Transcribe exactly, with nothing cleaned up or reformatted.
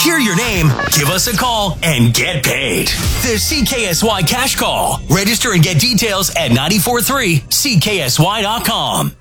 Hear your name, give us a call, and get paid. The C K S Y Cash Call. Register and get details at nine four three C K S Y dot com.